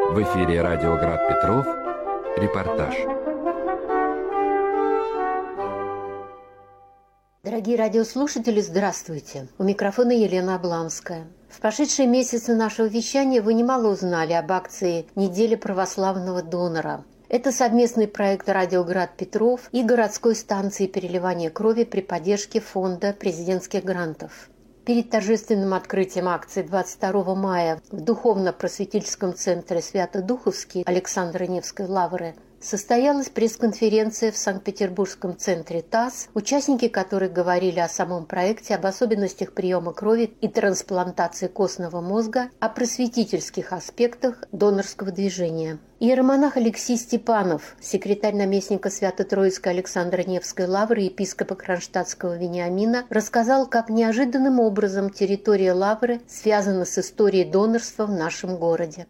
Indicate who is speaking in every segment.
Speaker 1: В эфире радио «Град Петров». Репортаж.
Speaker 2: Дорогие радиослушатели, здравствуйте. У микрофона Елена Обламская. В прошедшие месяцы нашего вещания вы немало узнали об акции «Неделя православного донора». Это совместный проект «Радио Град Петров» и городской станции переливания крови при поддержке фонда президентских грантов. Перед торжественным открытием акции 22 мая в Духовно-просветительском центре Свято-Духовский Александра Невской лавры состоялась пресс-конференция в Санкт-Петербургском центре ТАСС, участники которой говорили о самом проекте, об особенностях приема крови и трансплантации костного мозга, о просветительских аспектах донорского движения. Иеромонах Алексей Степанов, секретарь наместника Свято-Троицкой Александра Невской лавры и епископа Кронштадтского Вениамина, рассказал, как неожиданным образом территория лавры связана с историей донорства в нашем городе.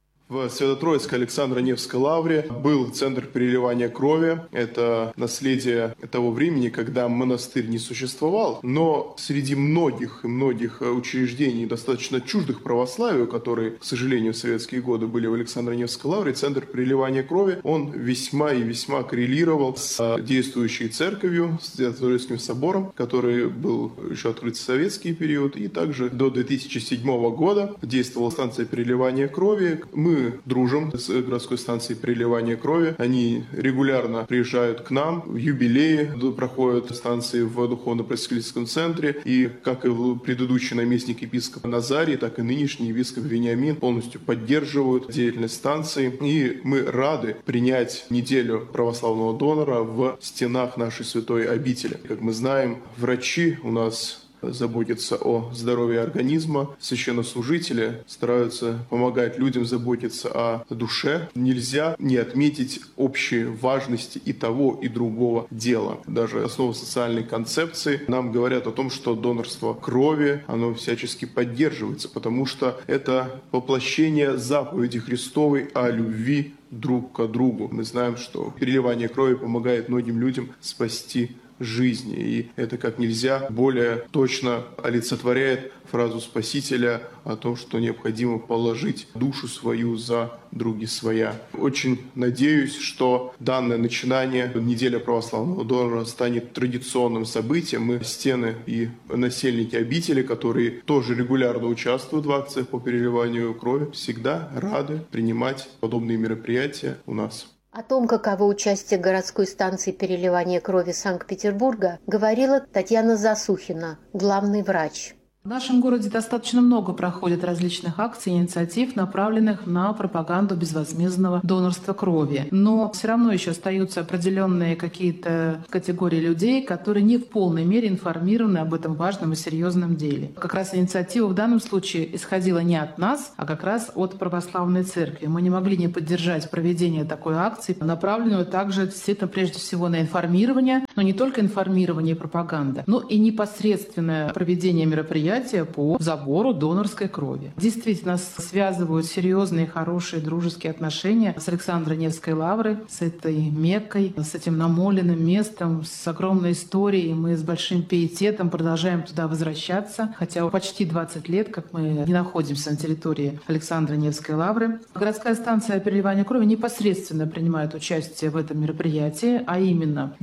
Speaker 3: В Свято-Троицкой Александра Невской лавре был центр переливания крови. Это наследие того времени, когда монастырь не существовал. Но среди многих учреждений, достаточно чуждых православию, которые, к сожалению, в советские годы были в Александро-Невской лавре, центр переливания крови, он весьма и весьма коррелировал с действующей церковью, с Свято-Троицким собором, который был еще открыт в советский период. И также до 2007 года действовала станция переливания крови. Мы дружим с городской станцией переливания крови. Они регулярно приезжают к нам. Юбилеи проходят станции в Духовно-просветительском центре. И как и предыдущий наместник епископа Назарий, так и нынешний епископ Вениамин полностью поддерживают деятельность станции. И мы рады принять неделю православного донора в стенах нашей святой обители. Как мы знаем, врачи у нас заботятся о здоровье организма. Священнослужители стараются помогать людям заботиться о душе. Нельзя не отметить общей важности и того, и другого дела. Даже основы социальной концепции нам говорят о том, что донорство крови, оно всячески поддерживается, потому что это воплощение заповеди Христовой о любви друг к другу. Мы знаем, что переливание крови помогает многим людям спасти жизни. И это как нельзя более точно олицетворяет фразу Спасителя о том, что необходимо положить душу свою за други своя. Очень надеюсь, что данное начинание, неделя православного донора, станет традиционным событием. Мы, стены и насельники обители, которые тоже регулярно участвуют в акциях по переливанию крови, всегда рады принимать подобные мероприятия у нас.
Speaker 2: О том, каково участие городской станции переливания крови Санкт-Петербурга, говорила Татьяна Засухина, главный врач.
Speaker 4: В нашем городе достаточно много проходит различных акций, инициатив, направленных на пропаганду безвозмездного донорства крови. Но все равно еще остаются определенные какие-то категории людей, которые не в полной мере информированы об этом важном и серьезном деле. Как раз инициатива в данном случае исходила не от нас, а как раз от православной церкви. Мы не могли не поддержать проведение такой акции, направленную также действительно прежде всего на информирование, но не только информирование и пропаганда, но и непосредственное проведение мероприятий по забору донорской крови. Действительно, нас связывают серьезные, хорошие, дружеские отношения с Александро-Невской лаврой, с этой Меккой, с этим намоленным местом, с огромной историей. Мы с большим пиететом продолжаем туда возвращаться, хотя почти 20 лет, как мы не находимся на территории Александро-Невской лавры. Городская станция переливания крови непосредственно принимает участие в этом мероприятии, а именно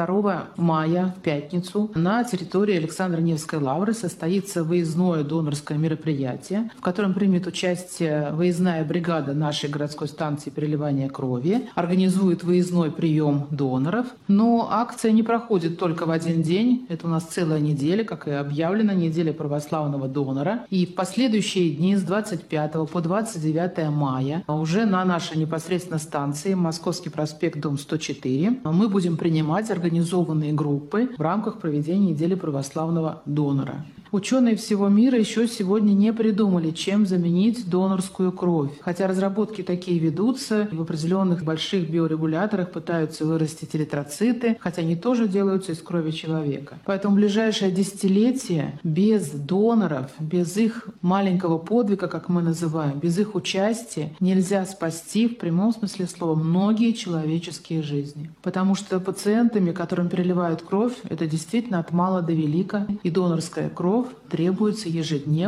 Speaker 4: 22 мая в пятницу на территории Александро-Невской лавры состоится выездное донорское мероприятие, в котором примет участие выездная бригада нашей городской станции переливания крови, организует выездной прием доноров. Но акция не проходит только в один день. Это у нас целая неделя, как и объявлена, неделя православного донора. И в последующие дни с 25 по 29 мая уже на нашей непосредственно станции Московский проспект, дом 104, мы будем принимать организованные группы в рамках проведения недели православного донора. Ученые всего мира еще сегодня не придумали, чем заменить донорскую кровь. Хотя разработки такие ведутся, в определенных больших биорегуляторах пытаются вырастить эритроциты, хотя они тоже делаются из крови человека. Поэтому в ближайшее десятилетие без доноров, без их маленького подвига, как мы называем, без их участия нельзя спасти в прямом смысле слова многие человеческие жизни. Потому что пациентами, которым переливают кровь, это действительно от мала до велика, и донорская кровь требуется ежедневно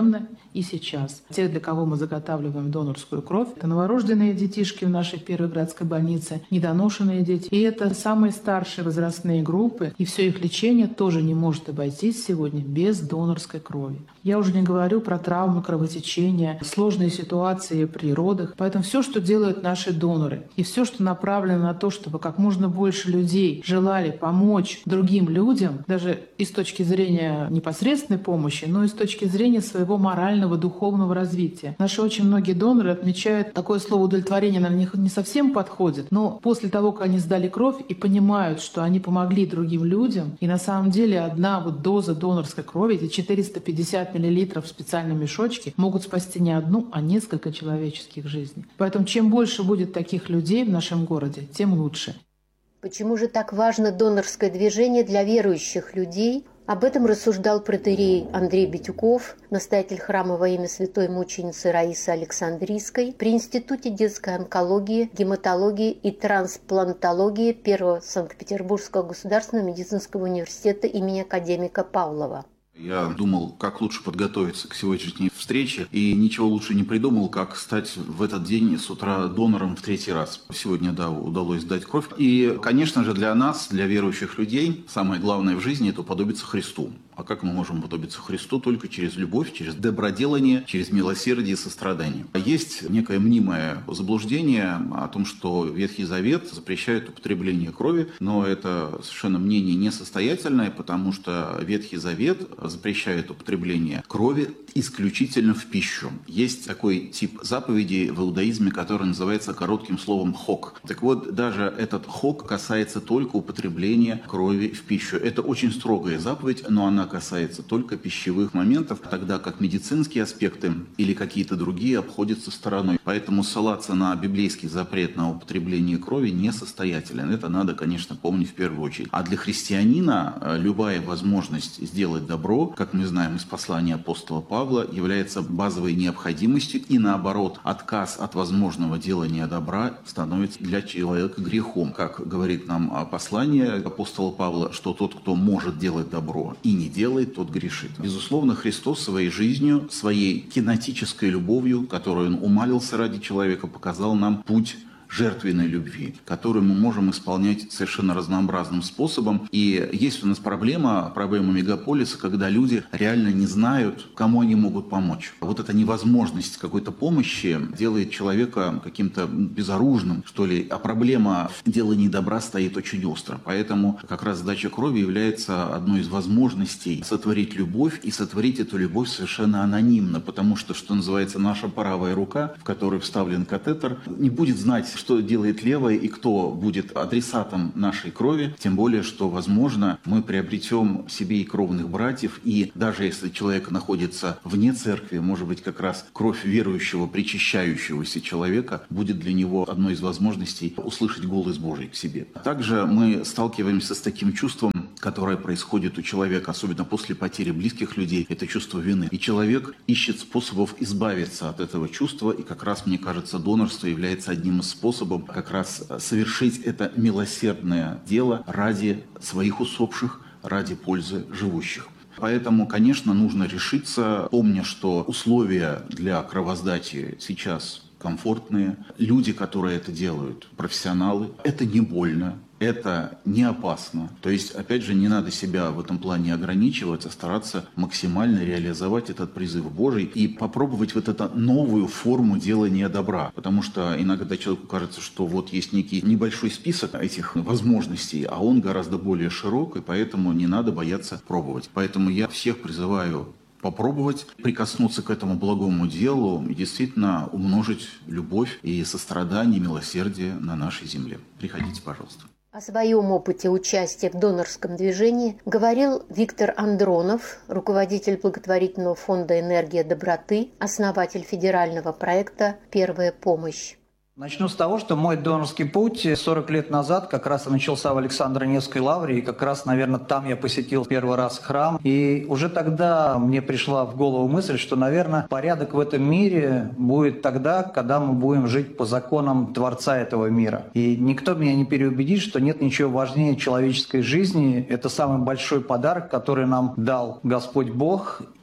Speaker 4: и сейчас. Те, для кого мы заготавливаем донорскую кровь, это новорожденные детишки в нашей первой градской больнице, недоношенные дети. И это самые старшие возрастные группы, и все их лечение тоже не может обойтись сегодня без донорской крови. Я уже не говорю про травмы, кровотечения, сложные ситуации при родах. Поэтому все, что делают наши доноры, и все, что направлено на то, чтобы как можно больше людей желали помочь другим людям, даже и с точки зрения непосредственной помощи, но и с точки зрения своего морального, духовного развития. Наши очень многие доноры отмечают, такое слово удовлетворение на них не совсем подходит, но после того, как они сдали кровь и понимают, что они помогли другим людям, и на самом деле одна доза донорской крови, эти 450 мл в специальном мешочке, могут спасти не одну, а несколько человеческих жизней. Поэтому чем больше будет таких людей в нашем городе, тем лучше.
Speaker 2: Почему же так важно донорское движение для верующих людей? Об этом рассуждал протоиерей Андрей Битюков, настоятель храма во имя святой мученицы Раисы Александрийской при Институте детской онкологии, гематологии и трансплантологии Первого Санкт-Петербургского государственного медицинского университета имени академика Павлова.
Speaker 5: Я думал, как лучше подготовиться к сегодняшней встрече, и ничего лучше не придумал, как стать в этот день с утра донором в 3-й раз. Сегодня, удалось сдать кровь. И, конечно же, для нас, для верующих людей, самое главное в жизни – это уподобиться Христу. А как мы можем уподобиться Христу? Только через любовь, через доброделание, через милосердие и сострадание. Есть некое мнимое заблуждение о том, что Ветхий Завет запрещает употребление крови, но это совершенно мнение несостоятельное, потому что Ветхий Завет запрещает употребление крови исключительно в пищу. Есть такой тип заповедей в иудаизме, который называется коротким словом «хок». Так вот, даже этот хок касается только употребления крови в пищу. Это очень строгая заповедь, но она касается только пищевых моментов, тогда как медицинские аспекты или какие-то другие обходятся стороной. Поэтому ссылаться на библейский запрет на употребление крови несостоятелен. Это надо, конечно, помнить в первую очередь. А для христианина любая возможность сделать добро, как мы знаем из послания апостола Павла, является базовой необходимостью, и наоборот, отказ от возможного делания добра становится для человека грехом. Как говорит нам послание апостола Павла, что тот, кто может делать добро и не делает, тот грешит. Безусловно, Христос своей жизнью, своей кинетической любовью, которую Он умалился ради человека, показал нам путь жертвенной любви, которую мы можем исполнять совершенно разнообразным способом. И есть у нас проблема мегаполиса, когда люди реально не знают, кому они могут помочь. Вот эта невозможность какой-то помощи делает человека каким-то безоружным, что ли. А проблема делания добра стоит очень остро. Поэтому как раз сдача крови является одной из возможностей сотворить любовь, и сотворить эту любовь совершенно анонимно, потому что называется, наша правая рука, в которой вставлен катетер, не будет знать, что делает левая и кто будет адресатом нашей крови, тем более, что, возможно, мы приобретем себе и кровных братьев, и даже если человек находится вне церкви, может быть, как раз кровь верующего, причащающегося человека будет для него одной из возможностей услышать голос Божий к себе. Также мы сталкиваемся с таким чувством, которое происходит у человека, особенно после потери близких людей, это чувство вины. И человек ищет способов избавиться от этого чувства, и как раз, мне кажется, донорство является одним из способов как раз совершить это милосердное дело ради своих усопших, ради пользы живущих. Поэтому, конечно, нужно решиться, помня, что условия для кровосдачи сейчас комфортные. Люди, которые это делают, профессионалы, это не больно. Это не опасно. То есть, опять же, не надо себя в этом плане ограничивать, а стараться максимально реализовать этот призыв Божий и попробовать вот эту новую форму делания добра. Потому что иногда человеку кажется, что вот есть некий небольшой список этих возможностей, а он гораздо более широк, и поэтому не надо бояться пробовать. Поэтому я всех призываю попробовать прикоснуться к этому благому делу и действительно умножить любовь и сострадание, милосердие на нашей земле. Приходите, пожалуйста.
Speaker 2: О своем опыте участия в донорском движении говорил Виктор Андронов, руководитель благотворительного фонда «Энергия доброты», основатель федерального проекта «Первая помощь».
Speaker 6: Начну с того, что мой донорский путь 40 лет назад как раз и начался в Александро-Невской лавре, и как раз, наверное, там я посетил первый раз храм. И уже тогда мне пришла в голову мысль, что, наверное, порядок в этом мире будет тогда, когда мы будем жить по законам Творца этого мира. И никто меня не переубедит, что нет ничего важнее человеческой жизни. Это самый большой подарок, который нам дал Господь Бог.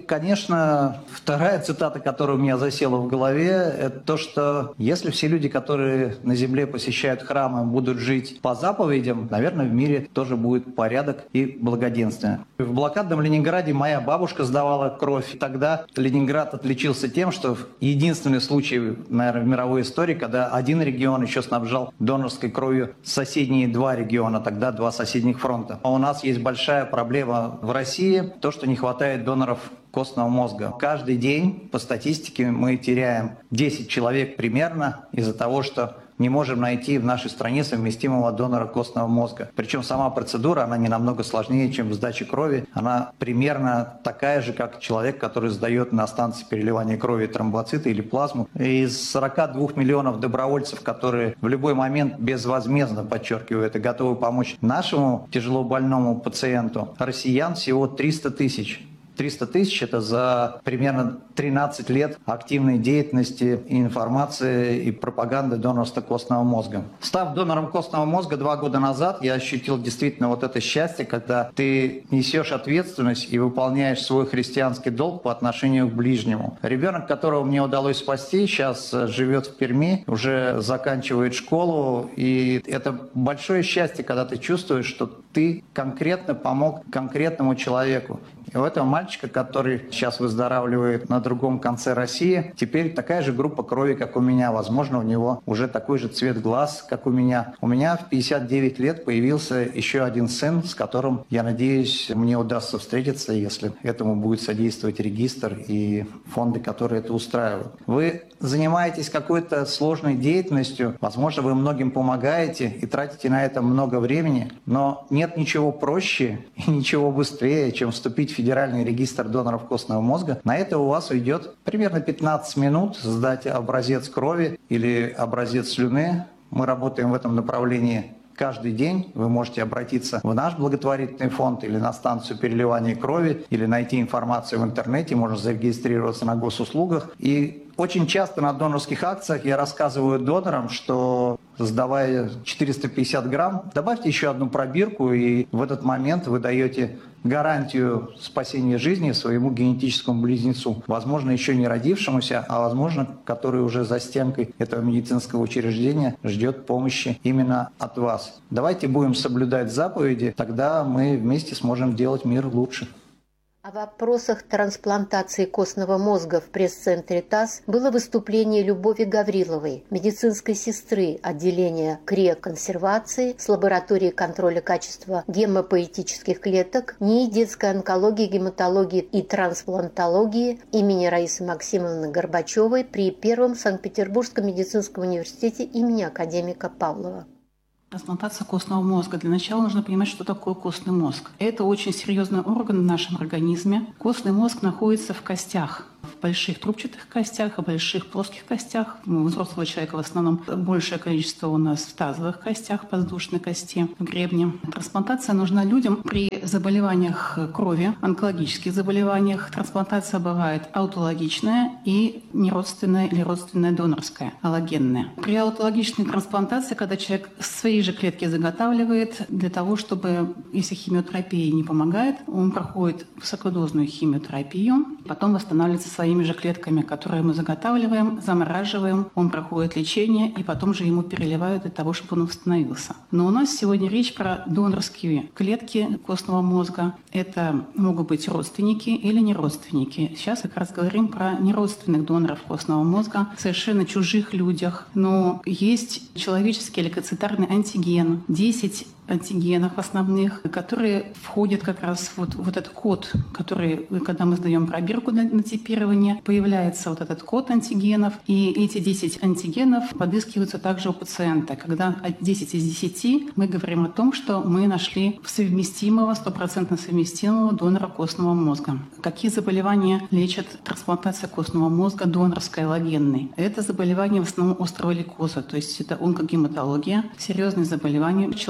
Speaker 6: конечно, вторая цитата, которая у меня засела в голове, это то, что если все люди, которые на земле посещают храмы, будут жить по заповедям, наверное, в мире тоже будет порядок и благоденствие. В блокадном Ленинграде моя бабушка сдавала кровь. И тогда Ленинград отличился тем, что единственный случай, наверное, в мировой истории, когда один регион еще снабжал донорской кровью соседние два региона, тогда два соседних фронта. А у нас есть большая проблема в России, то, что не хватает доноров костного мозга. Каждый день, по статистике, мы теряем 10 человек примерно из-за того, что не можем найти в нашей стране совместимого донора костного мозга. Причем сама процедура, она не намного сложнее, чем сдача крови. Она примерно такая же, как человек, который сдает на станции переливания крови тромбоциты или плазму. Из 42 миллионов добровольцев, которые в любой момент безвозмездно, подчеркиваю это, готовы помочь нашему тяжелобольному пациенту, россиян всего 300 тысяч. 300 тысяч – это за примерно 13 лет активной деятельности и информации и пропаганды донорства костного мозга. Став донором костного мозга 2 года назад, я ощутил действительно вот это счастье, когда ты несешь ответственность и выполняешь свой христианский долг по отношению к ближнему. Ребенок, которого мне удалось спасти, сейчас живет в Перми, уже заканчивает школу, и это большое счастье, когда ты чувствуешь, что ты конкретно помог конкретному человеку. И у этого мальчика, который сейчас выздоравливает на другом конце России, теперь такая же группа крови, как у меня. Возможно, у него уже такой же цвет глаз, как у меня. У меня в 59 лет появился еще один сын, с которым, я надеюсь, мне удастся встретиться, если этому будет содействовать регистр и фонды, которые это устраивают. Вы занимаетесь какой-то сложной деятельностью, возможно, вы многим помогаете и тратите на это много времени, но нет ничего проще и ничего быстрее, чем вступить в Федеральный регистр доноров костного мозга. На это у вас уйдет примерно 15 минут сдать образец крови или образец слюны. Мы работаем в этом направлении каждый день. Вы можете обратиться в наш благотворительный фонд или на станцию переливания крови, или найти информацию в интернете, можно зарегистрироваться на госуслугах. И очень часто на донорских акциях я рассказываю донорам, что сдавая 450 грамм, добавьте еще одну пробирку, и в этот момент вы даете гарантию спасения жизни своему генетическому близнецу. Возможно, еще не родившемуся, а возможно, который уже за стенкой этого медицинского учреждения ждет помощи именно от вас. Давайте будем соблюдать заповеди, тогда мы вместе сможем делать мир лучше.
Speaker 2: О вопросах трансплантации костного мозга в пресс-центре ТАСС было выступление Любови Гавриловой, медицинской сестры отделения криоконсервации с лабораторией контроля качества гемопоэтических клеток НИИ детской онкологии, гематологии и трансплантологии имени Раисы Максимовны Горбачевой при Первом Санкт-Петербургском медицинском университете имени академика Павлова.
Speaker 4: Трансплантация костного мозга. Для начала нужно понимать, что такое костный мозг. Это очень серьезный орган в нашем организме. Костный мозг находится в костях. В больших трубчатых костях и больших плоских костях. У взрослого человека в основном большее количество у нас в тазовых костях, подвздошной кости, в гребне. Трансплантация нужна людям при заболеваниях крови, онкологических заболеваниях. Трансплантация бывает аутологичная и неродственная или родственная донорская, аллогенная. При аутологичной трансплантации, когда человек свои же клетки заготавливает для того, чтобы, если химиотерапия не помогает, он проходит высокодозную химиотерапию, потом восстанавливается своими же клетками, которые мы заготавливаем, замораживаем, он проходит лечение, и потом же ему переливают для того, чтобы он восстановился. Но у нас сегодня речь про донорские клетки костного мозга. Это могут быть родственники или неродственники. Сейчас как раз говорим про неродственных доноров костного мозга, совершенно чужих людях. Но есть человеческий лейкоцитарный антиген, 10 антигенов основных, которые входят как раз вот этот код, который, когда мы сдаем пробирку на типирование, появляется вот этот код антигенов, и эти 10 антигенов подыскиваются также у пациента. Когда 10 из 10 мы говорим о том, что мы нашли совместимого, 100% совместимого донора костного мозга. Какие заболевания лечат трансплантация костного мозга донорской аллогенной? Это заболевание в основном острого лейкоза, то есть это онкогематология, серьезные заболевания. Человек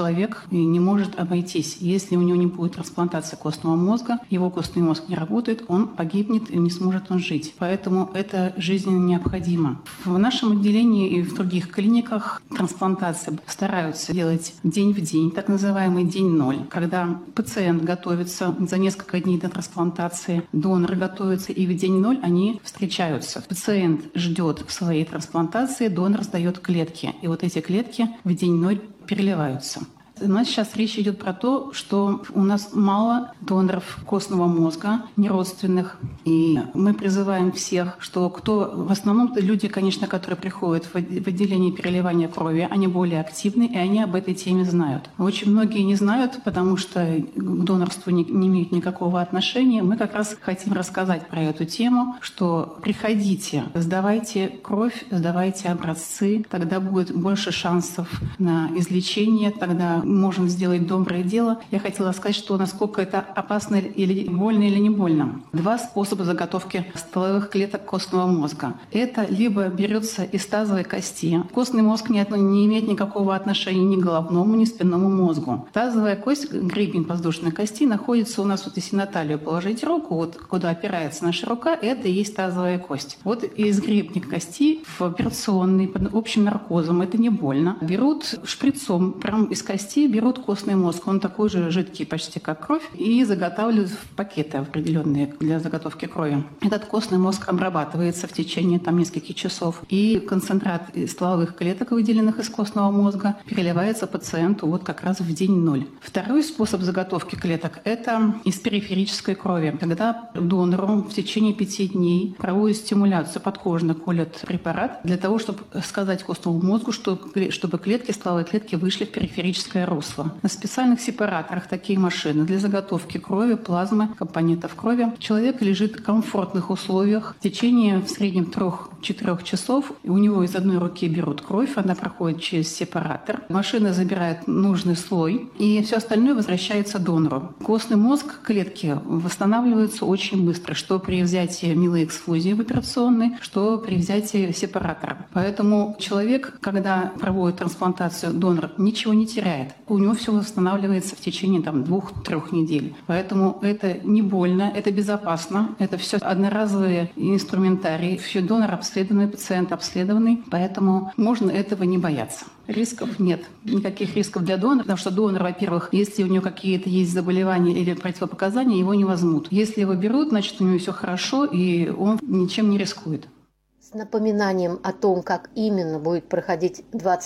Speaker 4: не может обойтись. Если у него не будет трансплантации костного мозга, его костный мозг не работает, он погибнет и не сможет он жить. Поэтому это жизненно необходимо. В нашем отделении и в других клиниках трансплантации стараются делать день в день, так называемый день ноль, когда пациент готовится за несколько дней до трансплантации, донор готовится, и в день ноль они встречаются. Пациент ждет своей трансплантации, донор сдает клетки. И вот эти клетки в день ноль переливаются. У нас сейчас речь идет про то, что у нас мало доноров костного мозга, неродственных. И мы призываем всех, что кто... В основном люди, конечно, которые приходят в отделение переливания крови, они более активны, и они об этой теме знают. Очень многие не знают, потому что к донорству не имеют никакого отношения. Мы как раз хотим рассказать про эту тему, что приходите, сдавайте кровь, сдавайте образцы, тогда будет больше шансов на излечение, тогда можно сделать доброе дело. Я хотела сказать, что насколько это опасно или больно, или не больно. Два способа заготовки стволовых клеток костного мозга. Это либо берется из тазовой кости. Костный мозг не имеет никакого отношения ни к головному, ни к спинному мозгу. Тазовая кость, гребень воздушной кости, находится у нас, вот если на талию положить руку, вот куда опирается наша рука, это и есть тазовая кость. Вот из гребня кости в операционный под общим наркозом, это не больно, берут шприцом прямо из кости, берут костный мозг, он такой же жидкий почти как кровь, и заготавливают в пакеты определенные для заготовки крови. Этот костный мозг обрабатывается в течение нескольких часов, и концентрат стволовых клеток, выделенных из костного мозга, переливается пациенту вот как раз в день ноль. Второй способ заготовки клеток – это из периферической крови, когда донору в течение 5 дней проводят стимуляцию, подкожно колят препарат для того, чтобы сказать костному мозгу, чтобы клетки, стволовые клетки вышли в периферическое русло. На специальных сепараторах такие машины для заготовки крови, плазмы, компонентов крови. Человек лежит в комфортных условиях в течение в среднем 3-4 часов. У него из одной руки берут кровь, она проходит через сепаратор. Машина забирает нужный слой, и все остальное возвращается донору. Костный мозг, клетки восстанавливаются очень быстро, что при взятии милоэксфузии в операционной, что при взятии сепаратора. Поэтому человек, когда проводит трансплантацию, донор ничего не теряет. У него все восстанавливается в течение 2-3 недель. Поэтому это не больно, это безопасно, это все одноразовые инструментарии. Все донор обследованный, пациент обследованный, поэтому можно этого не бояться. Рисков нет. Никаких рисков для донора, потому что донор, во-первых, если у него какие-то есть заболевания или противопоказания, его не возьмут. Если его берут, значит, у него все хорошо, и он ничем не рискует.
Speaker 2: С напоминанием о том, как именно будет проходить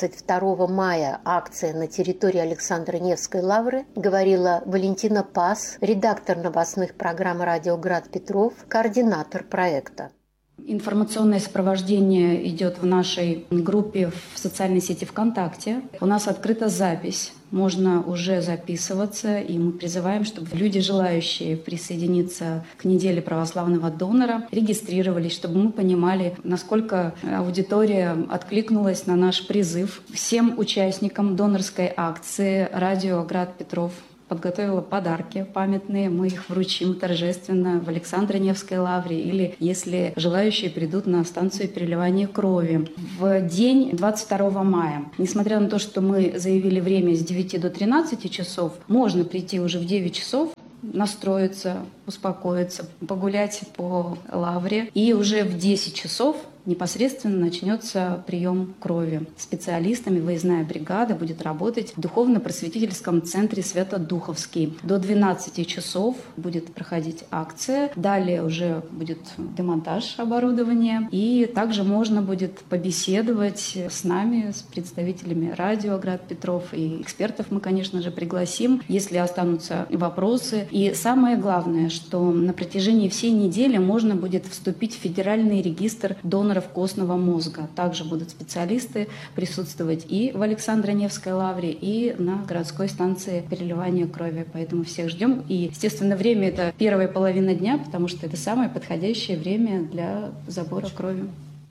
Speaker 2: 22 мая акция на территории Александра Невской лавры, говорила Валентина Пас, редактор новостных программ «Радио Град Петров», координатор проекта.
Speaker 7: Информационное сопровождение идет в нашей группе в социальной сети ВКонтакте. У нас открыта запись. Можно уже записываться, и мы призываем, чтобы люди, желающие присоединиться к неделе православного донора, регистрировались, чтобы мы понимали, насколько аудитория откликнулась на наш призыв. Всем участникам донорской акции «Радио Град Петров» подготовила подарки памятные. Мы их вручим торжественно в Александро-Невской лавре или если желающие придут на станцию переливания крови. В день 22 мая, несмотря на то, что мы заявили время с 9 до 13 часов, можно прийти уже в 9 часов, настроиться, успокоиться, погулять по лавре. И уже в 10 часов непосредственно начнется прием крови. Специалистами выездная бригада будет работать в духовно-просветительском центре Свято-Духовский. До 12 часов будет проходить акция. Далее уже будет демонтаж оборудования. И также можно будет побеседовать с нами, с представителями радио Град Петров. И экспертов мы, конечно же, пригласим, если останутся вопросы. И самое главное, что на протяжении всей недели можно будет вступить в федеральный регистр доноров костного мозга. Также будут специалисты присутствовать и в Александро-Невской лавре, и на городской станции переливания крови. Поэтому всех ждем. И, естественно, время — это первая половина дня, потому что это самое подходящее время для забора крови.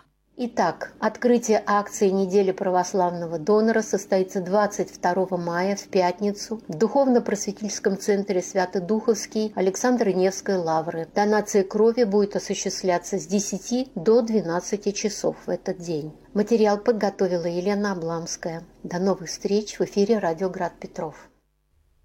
Speaker 2: Итак, открытие акции «Недели православного донора» состоится 22 мая в пятницу в Духовно-просветительском центре Свято-Духовский Александро-Невской лавры. Донация крови будет осуществляться с 10 до 12 часов в этот день. Материал подготовила Елена Обламская. До новых встреч в эфире «Радио Град Петров».